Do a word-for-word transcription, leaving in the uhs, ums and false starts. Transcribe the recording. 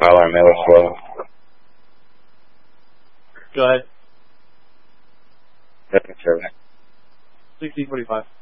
Tyler Miller twelve. Go ahead. Seven seven. sixteen forty-five.